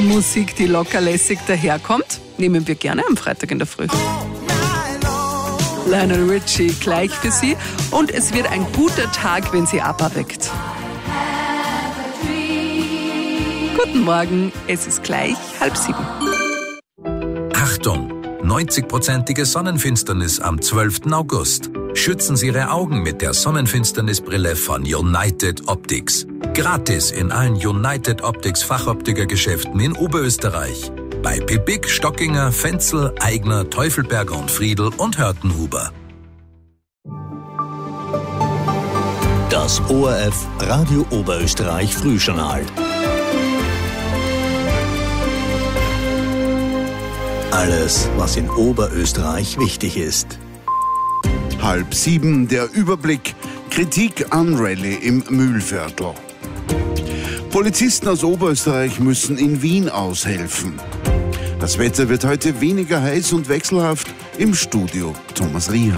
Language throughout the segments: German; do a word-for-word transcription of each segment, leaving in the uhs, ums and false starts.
Musik, die locker lässig daherkommt, nehmen wir gerne am Freitag in der Früh. Lionel Richie gleich für Sie und es wird ein guter Tag, wenn Sie ABBA weckt. Guten Morgen, es ist gleich halb sieben. Achtung! neunzig-prozentige Sonnenfinsternis am zwölften August. Schützen Sie Ihre Augen mit der Sonnenfinsternisbrille von United Optics. Gratis in allen United Optics Fachoptikergeschäften in Oberösterreich. Bei Pippig, Stockinger, Fenzel, Aigner, Teufelberger und Friedl und Hörtenhuber. Das O R F Radio Oberösterreich Frühjournal. Alles, was in Oberösterreich wichtig ist. Halb sieben, der Überblick. Kritik an Rallye im Mühlviertel. Polizisten aus Oberösterreich müssen in Wien aushelfen. Das Wetter wird heute weniger heiß und wechselhaft. Im Studio Thomas Rieher.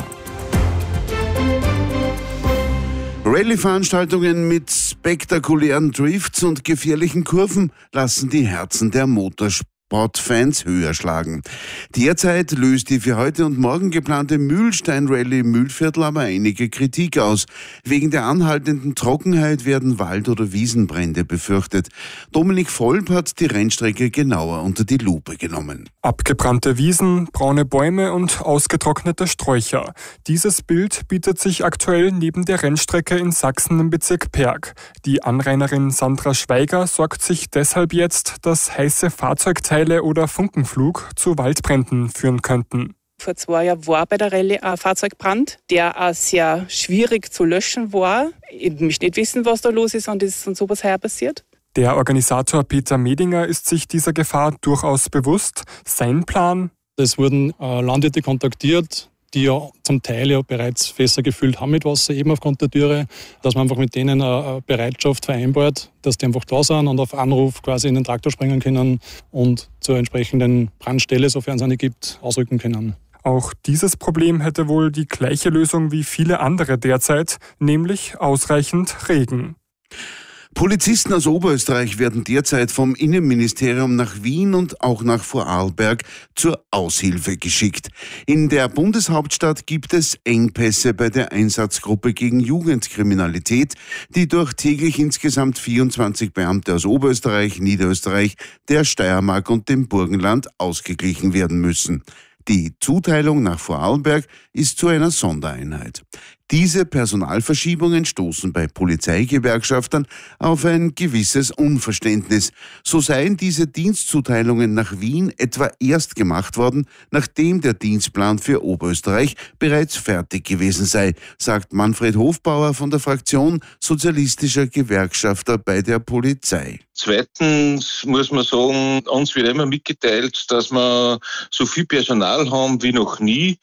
Rallye-Veranstaltungen mit spektakulären Drifts und gefährlichen Kurven lassen die Herzen der Motorsportfans höher schlagen. Derzeit löst die für heute und morgen geplante Mühlstein-Rallye im Mühlviertel aber einige Kritik aus. Wegen der anhaltenden Trockenheit werden Wald- oder Wiesenbrände befürchtet. Dominik Volp hat die Rennstrecke genauer unter die Lupe genommen. Abgebrannte Wiesen, braune Bäume und ausgetrocknete Sträucher. Dieses Bild bietet sich aktuell neben der Rennstrecke in Sachsen im Bezirk Perg. Die Anrainerin Sandra Schweiger sorgt sich deshalb jetzt, dass heiße Fahrzeugteile oder Funkenflug zu Waldbränden führen könnten. Vor zwei Jahren war bei der Rallye ein Fahrzeugbrand, der auch sehr schwierig zu löschen war. Ich möchte nicht wissen, was da los ist und ist und sowas heuer passiert. Der Organisator Peter Medinger ist sich dieser Gefahr durchaus bewusst. Sein Plan? Es wurden äh, Landwirte kontaktiert, die ja zum Teil ja bereits Fässer gefüllt haben mit Wasser, eben aufgrund der Dürre, dass man einfach mit denen eine Bereitschaft vereinbart, dass die einfach da sind und auf Anruf quasi in den Traktor springen können und zur entsprechenden Brandstelle, sofern es eine gibt, ausrücken können. Auch dieses Problem hätte wohl die gleiche Lösung wie viele andere derzeit, nämlich ausreichend Regen. Polizisten aus Oberösterreich werden derzeit vom Innenministerium nach Wien und auch nach Vorarlberg zur Aushilfe geschickt. In der Bundeshauptstadt gibt es Engpässe bei der Einsatzgruppe gegen Jugendkriminalität, die durch täglich insgesamt vierundzwanzig Beamte aus Oberösterreich, Niederösterreich, der Steiermark und dem Burgenland ausgeglichen werden müssen. Die Zuteilung nach Vorarlberg ist zu einer Sondereinheit. Diese Personalverschiebungen stoßen bei Polizeigewerkschaftern auf ein gewisses Unverständnis. So seien diese Dienstzuteilungen nach Wien etwa erst gemacht worden, nachdem der Dienstplan für Oberösterreich bereits fertig gewesen sei, sagt Manfred Hofbauer von der Fraktion Sozialistischer Gewerkschafter bei der Polizei. Zweitens muss man sagen, uns wird immer mitgeteilt, dass wir so viel Personal haben wie noch nie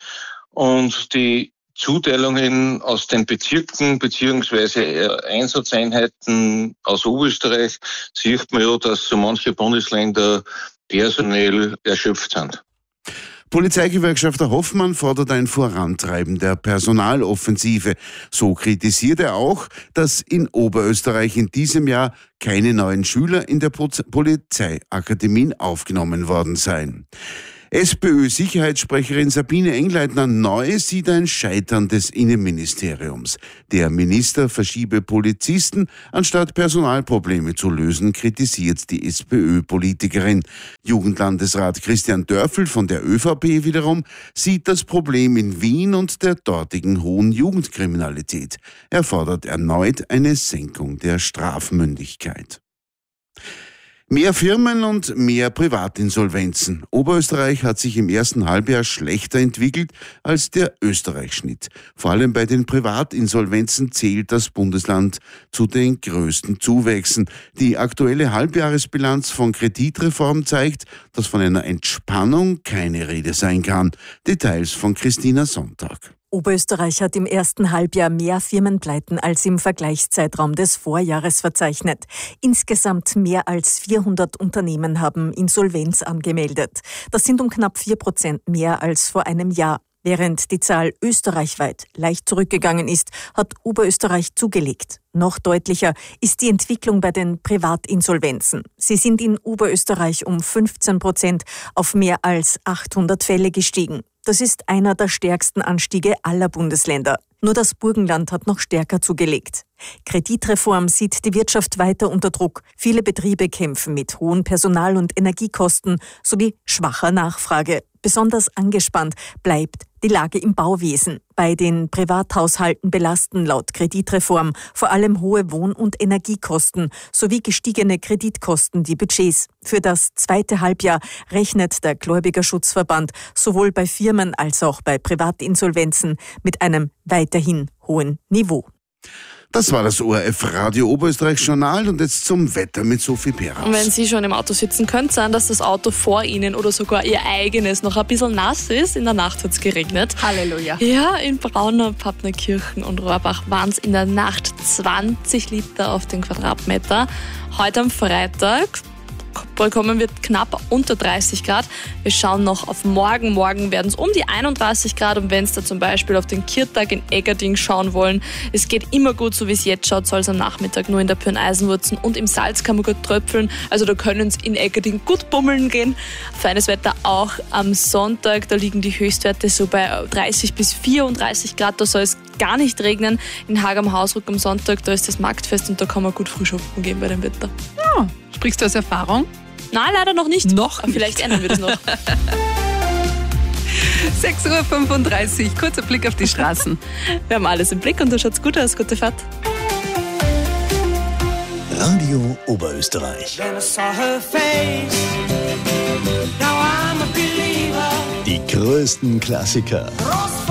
und die Zuteilungen aus den Bezirken bzw. Einsatzeinheiten aus Oberösterreich sieht man ja, dass so manche Bundesländer personell erschöpft sind. Polizeigewerkschafter Hoffmann fordert ein Vorantreiben der Personaloffensive. So kritisiert er auch, dass in Oberösterreich in diesem Jahr keine neuen Schüler in der Polizeiakademien aufgenommen worden seien. SPÖ-Sicherheitssprecherin Sabine Engleitner-Neu sieht ein Scheitern des Innenministeriums. Der Minister verschiebe Polizisten, anstatt Personalprobleme zu lösen, kritisiert die SPÖ-Politikerin. Jugendlandesrat Christian Dörfel von der ÖVP wiederum sieht das Problem in Wien und der dortigen hohen Jugendkriminalität. Er fordert erneut eine Senkung der Strafmündigkeit. Mehr Firmen und mehr Privatinsolvenzen. Oberösterreich hat sich im ersten Halbjahr schlechter entwickelt als der Österreich-Schnitt. Vor allem bei den Privatinsolvenzen zählt das Bundesland zu den größten Zuwächsen. Die aktuelle Halbjahresbilanz von Kreditreform zeigt, dass von einer Entspannung keine Rede sein kann. Details von Christina Sonntag. Oberösterreich hat im ersten Halbjahr mehr Firmenpleiten als im Vergleichszeitraum des Vorjahres verzeichnet. Insgesamt mehr als vierhundert Unternehmen haben Insolvenz angemeldet. Das sind um knapp vier Prozent mehr als vor einem Jahr. Während die Zahl österreichweit leicht zurückgegangen ist, hat Oberösterreich zugelegt. Noch deutlicher ist die Entwicklung bei den Privatinsolvenzen. Sie sind in Oberösterreich um fünfzehn Prozent auf mehr als achthundert Fälle gestiegen. Das ist einer der stärksten Anstiege aller Bundesländer. Nur das Burgenland hat noch stärker zugelegt. Kreditreform sieht die Wirtschaft weiter unter Druck. Viele Betriebe kämpfen mit hohen Personal- und Energiekosten sowie schwacher Nachfrage. Besonders angespannt bleibt die Lage im Bauwesen. Bei den Privathaushalten belasten laut Kreditreform vor allem hohe Wohn- und Energiekosten sowie gestiegene Kreditkosten die Budgets. Für das zweite Halbjahr rechnet der Gläubigerschutzverband sowohl bei Firmen als auch bei Privatinsolvenzen mit einem weiterhin hohen Niveau. Das war das O R F Radio Oberösterreich Journal und jetzt zum Wetter mit Sophie Perhaus. Und wenn Sie schon im Auto sitzen, könnte es sein, dass das Auto vor Ihnen oder sogar Ihr eigenes noch ein bisschen nass ist. In der Nacht hat es geregnet. Halleluja. Ja, in Braunau, Pappnerkirchen und Rohrbach waren es in der Nacht zwanzig Liter auf den Quadratmeter. Heute am Freitag bekommen wir knapp unter dreißig Grad. Wir schauen noch auf morgen. Morgen werden es um die einunddreißig Grad. Und wenn es da zum Beispiel auf den Kirtag in Eggerding schauen wollen, es geht immer gut, so wie es jetzt schaut, soll es am Nachmittag nur in der Pirneisenwurzen und im Salzkammergut tröpfeln. Also da können es in Eggerding gut bummeln gehen. Feines Wetter auch am Sonntag. Da liegen die Höchstwerte so bei dreißig bis vierunddreißig Grad. Da soll es gar nicht regnen. In Haag am Hausruck am Sonntag, da ist das Marktfest und da kann man gut frühschuften gehen bei dem Wetter. Ja, sprichst du aus Erfahrung? Nein, leider noch nicht. Noch Aber nicht. vielleicht ändern wir das noch. sechs Uhr fünfunddreißig, kurzer Blick auf die Straßen. Wir haben alles im Blick und da schaut's gut aus. Gute Fahrt. Radio Oberösterreich. Die größten Klassiker